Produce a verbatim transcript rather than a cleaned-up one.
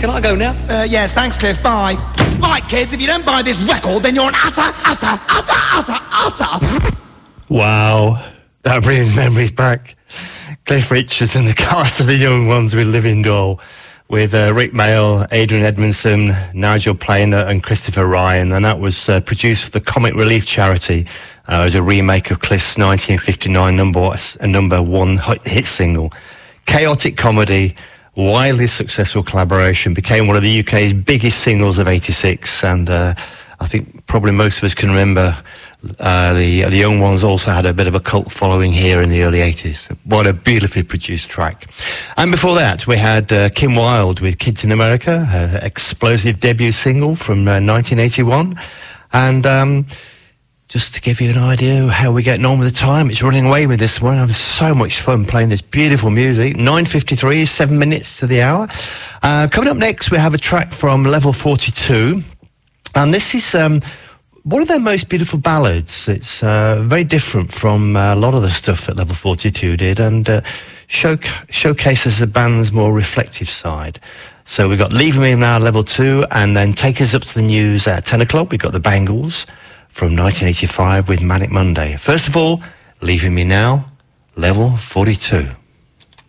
Can I go now? Uh, yes, thanks, Cliff. Bye. Right, kids, if you don't buy this record, then you're an utter, utter, utter, utter, utter... Wow. That brings memories back. Cliff Richards and the cast of The Young Ones with Living Doll, with uh, Rick Mayall, Adrian Edmondson, Nigel Planer and Christopher Ryan, and that was uh, produced for the Comic Relief charity uh, as a remake of Cliff's nineteen fifty-nine number, a number one hit single. Chaotic comedy, wildly successful collaboration, became one of the U K's biggest singles of eighty-six, and uh, I think probably most of us can remember uh, the the Young Ones also had a bit of a cult following here in the early eighties. What a beautifully produced track. And before that, we had uh, Kim Wilde with Kids in America, her explosive debut single from uh, nineteen eighty-one. And um, just to give you an idea of how we're getting on with the time, it's running away with this one. I had so much fun playing this beautiful music. nine fifty-three, seven minutes to the hour. Uh, coming up next, we have a track from Level forty-two. And this is um, one of their most beautiful ballads. It's uh, very different from uh, a lot of the stuff that Level forty-two did, and uh, show, showcases the band's more reflective side. So we've got Leaving Me Now, Level two, and then take us up to the news at ten o'clock. We've got the Bangles from nineteen eighty-five with Manic Monday. First of all, Leaving Me Now, Level forty-two.